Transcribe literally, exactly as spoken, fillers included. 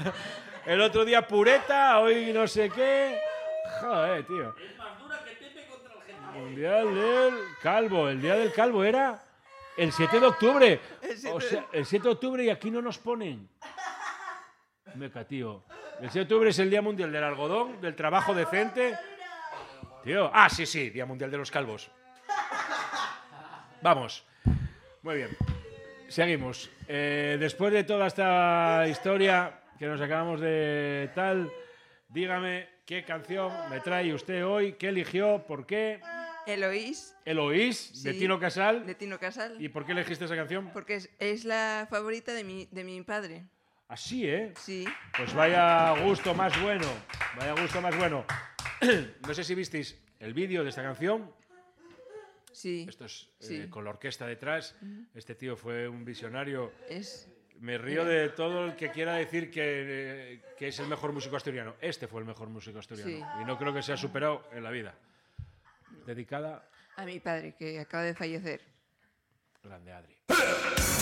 El otro día pureta, hoy no sé qué. Joder, tío. Es más dura que Pepe contra el Getafe. Mundial del Calvo. El día del Calvo era el siete de octubre. O sea, el siete de octubre y aquí no nos ponen. Meca, tío. El siete de octubre es el Día Mundial del Algodón, del trabajo decente. Tío. Ah, sí, sí, Día Mundial de los Calvos. Vamos. Muy bien. Seguimos. Eh, después de toda esta historia que nos acabamos de tal, dígame qué canción me trae usted hoy, qué eligió, por qué. Eloís. Eloís, Sí, de Tino Casal. De Tino Casal. ¿Y por qué elegiste esa canción? Porque es, es la favorita de mi, de mi padre. Así, ¿eh? Sí. Pues vaya gusto más bueno. Vaya gusto más bueno. No sé si visteis el vídeo de esta canción. Sí. Esto es eh, Sí. con la orquesta detrás. Uh-huh. Este tío fue un visionario. Es... Me río de todo el que quiera decir que, eh, que es el mejor músico asturiano. Este fue el mejor músico asturiano. Sí. Y no creo que se ha superado en la vida. Dedicada a mi padre, que acaba de fallecer. Grande Adri.